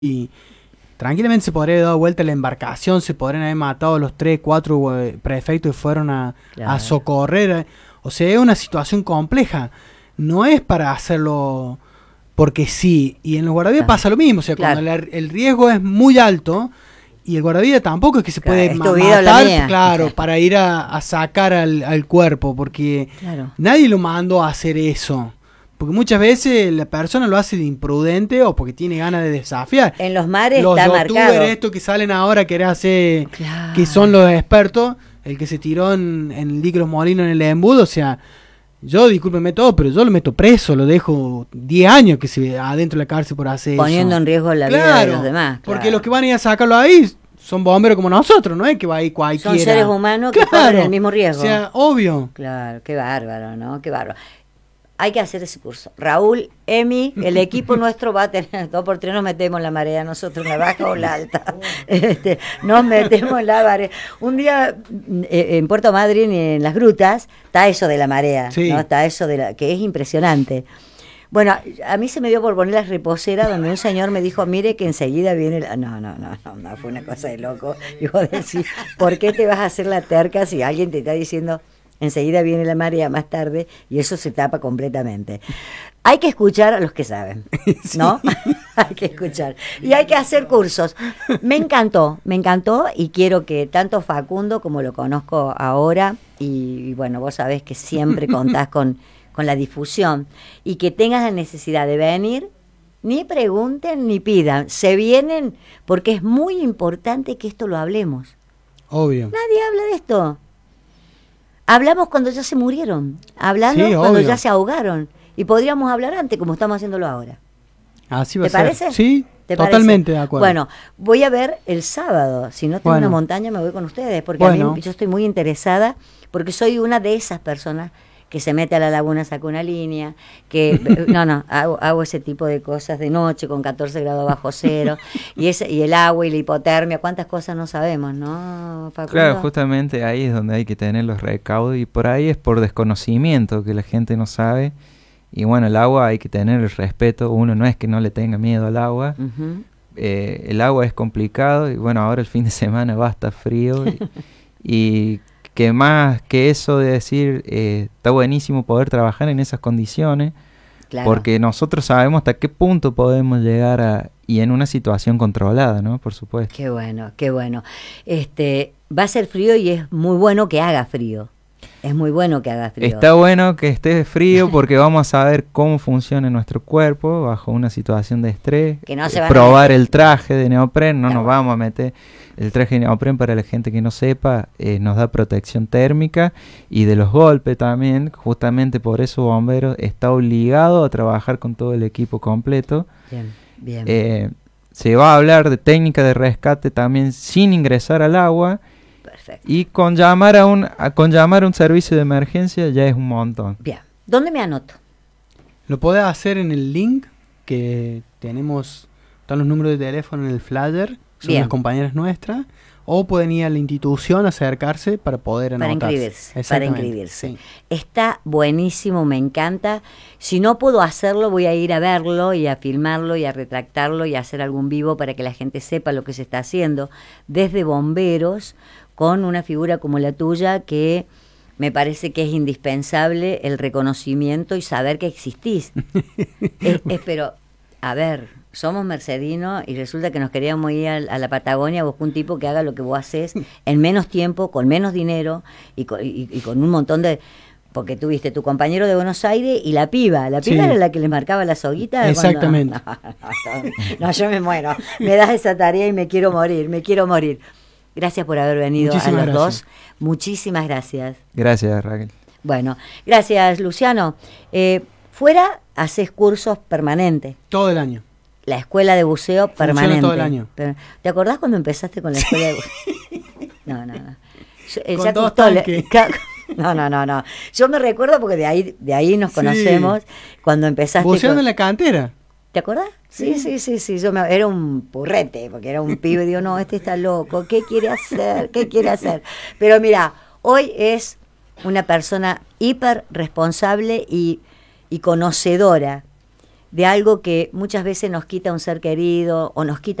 y tranquilamente se podría haber dado vuelta la embarcación, se podrían haber matado a los 3, 4 prefectos que fueron a Claro. socorrer. O sea, es una situación compleja. No es para hacerlo porque sí. Y en los guardavidas Claro. pasa lo mismo. O sea, Claro. cuando el riesgo es muy alto y el guardavidas tampoco es que se Claro, puede es tu vida o la matar, mía. claro, Claro. para ir a sacar al cuerpo, porque Claro. nadie lo mandó a hacer eso. Porque muchas veces la persona lo hace de imprudente o porque tiene ganas de desafiar. En los mares Los está youtubers marcado. estos que salen ahora que hace, Claro. que son los expertos, el que se tiró en el dique Los Molinos en el embudo, o sea, yo discúlpeme todo, pero yo lo meto preso, lo dejo 10 años que se adentro de la cárcel por hacer Poniendo eso. en riesgo la vida de los demás. Porque claro. los que van a ir a sacarlo ahí son bomberos como nosotros, no es que va a ir cualquiera. Son seres humanos que corren el mismo riesgo. O sea, obvio. Claro, qué bárbaro, ¿no? Qué bárbaro. Hay que hacer ese curso. Raúl, Emi, el equipo nuestro va a tener 2x3, nos metemos en la marea, nosotros en la baja o la alta. Nos metemos en la marea. Un día en Puerto Madryn, en las grutas, está eso de la marea, Sí. ¿no? Está eso de la, que es impresionante. Bueno, a mí se me dio por poner las reposeras donde un señor me dijo, mire que enseguida viene la... No, fue una cosa de loco. Y vos decís, ¿por qué te vas a hacer la terca si alguien te está diciendo... Enseguida viene la marea más tarde y eso se tapa completamente. Hay que escuchar a los que saben, ¿no? Sí. Hay que escuchar. Y hay que hacer cursos. Me encantó y quiero que tanto Facundo como lo conozco ahora, y bueno, vos sabés que siempre contás con la difusión, y que tengas la necesidad de venir, ni pregunten ni pidan, se vienen, porque es muy importante que esto lo hablemos. Obvio. Nadie habla de esto. Hablamos cuando ya se murieron, hablando Sí, cuando obvio. ya se ahogaron. Y podríamos hablar antes, como estamos haciéndolo ahora. Así va ¿Te a ser. parece? Sí, ¿Te totalmente parece? de acuerdo. Bueno, voy a ver el sábado. Si no tengo Bueno. una montaña, me voy con ustedes. Porque Bueno. a mí, yo estoy muy interesada, porque soy una de esas personas que se mete a la laguna, saca una línea, que hago ese tipo de cosas de noche con 14 grados bajo cero, y el agua y la hipotermia, cuántas cosas no sabemos, ¿no, Facundo? Claro, justamente ahí es donde hay que tener los recaudos y por ahí es por desconocimiento que la gente no sabe. Y bueno, el agua hay que tener el respeto. Uno no es que no le tenga miedo al agua. Uh-huh. El agua es complicado y bueno, ahora el fin de semana va a estar frío y que más que eso de decir está buenísimo poder trabajar en esas condiciones, Claro. porque nosotros sabemos hasta qué punto podemos llegar y en una situación controlada, ¿no? Por supuesto. Qué bueno, qué bueno. Va a ser frío y es muy bueno que haga frío. Es muy bueno que haga frío. Está bueno que esté frío porque vamos a saber cómo funciona nuestro cuerpo bajo una situación de estrés. Que no se van a probar meter. el traje de neopren, no Está nos bueno. vamos a meter. El traje de neopren, para la gente que no sepa, nos da protección térmica y de los golpes también. Justamente por eso Bomberos está obligado a trabajar con todo el equipo completo. Bien, bien. Se va a hablar de técnica de rescate también sin ingresar al agua. Perfecto. Y con llamar a un servicio de emergencia ya es un montón. Bien. ¿Dónde me anoto? Lo podés hacer en el link que tenemos, están los números de teléfono en el flyer, son Bien. las compañeras nuestras, o pueden ir a la institución, acercarse para poder Para anotarse. inscribirse. Para Exactamente, inscribirse. sí. Está buenísimo, me encanta. Si no puedo hacerlo, voy a ir a verlo y a filmarlo y a retractarlo y a hacer algún vivo para que la gente sepa lo que se está haciendo. Desde bomberos, con una figura como la tuya que me parece que es indispensable el reconocimiento y saber que existís. Pero, a ver, somos mercedinos y resulta que nos queríamos ir a la Patagonia a buscar un tipo que haga lo que vos haces en menos tiempo, con menos dinero y con un montón de... Porque tuviste tu compañero de Buenos Aires y la piba. La piba Sí. era la que les marcaba la soguita. Exactamente. No, yo me muero. Me das esa tarea y me quiero morir. Gracias por haber venido Muchísimas a los gracias. dos. Muchísimas gracias. Gracias, Raquel. Bueno, gracias, Luciano. Fuera haces cursos permanentes. Todo el año. La escuela de buceo Funciona permanente. todo el año. ¿Te acordás cuando empezaste con la escuela de buceo? No. Con Jacques dos Cousteau tanques. No. Yo me recuerdo porque de ahí nos Sí. conocemos. Cuando empezaste Buceando en la cantera. ¿Te acordás? Sí. Era un purrete, porque era un pibe y digo, no, este está loco, ¿qué quiere hacer? Pero mira, hoy es una persona hiper responsable y conocedora de algo que muchas veces nos quita un ser querido o nos quita